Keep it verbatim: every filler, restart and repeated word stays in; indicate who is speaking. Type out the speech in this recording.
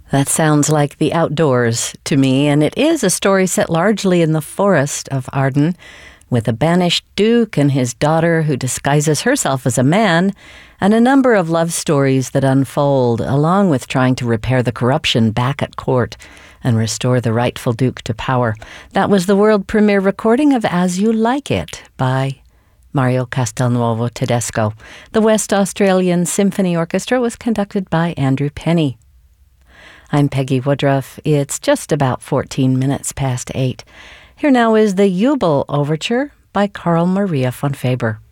Speaker 1: That sounds like the outdoors to me, and it is a story set largely in the forest of Arden, with a banished duke and his daughter who disguises herself as a man, and a number of love stories that unfold, along with trying to repair the corruption back at court and restore the rightful duke to power. That was the world premiere recording of As You Like It by Mario Castelnuovo Tedesco. The West Australian Symphony Orchestra was conducted by Andrew Penny. I'm Peggy Woodruff. It's just about fourteen minutes past eight. Here now is the Jubel Overture by Carl Maria von Faber.